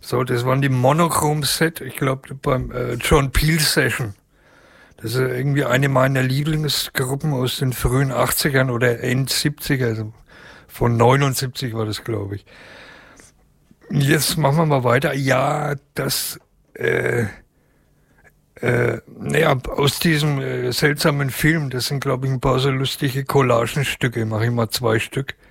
So, das waren die Monochrome-Set, ich glaube beim John Peel Session. Das ist irgendwie eine meiner Lieblingsgruppen aus den frühen 80ern oder End 70er, also von 79 war das, glaube ich. Jetzt machen wir mal weiter. Ja, naja, aus diesem seltsamen Film, das sind, glaube ich, ein paar so lustige Collagenstücke, mache ich mal 2 Stück.